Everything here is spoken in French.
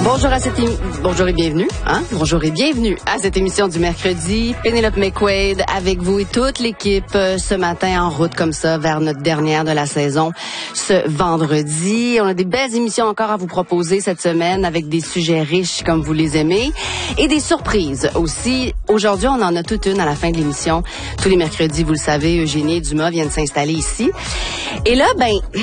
Bonjour et bienvenue, Bonjour et bienvenue à cette émission du mercredi. Pénélope McQuaid avec vous et toute l'équipe ce matin en route comme ça vers notre dernière de la saison ce vendredi. On a des belles émissions encore à vous proposer cette semaine avec des sujets riches comme vous les aimez et des surprises aussi. Aujourd'hui, on en a toute une à la fin de l'émission. Tous les mercredis, vous le savez, Eugénie et Dumas viennent s'installer ici. Et là,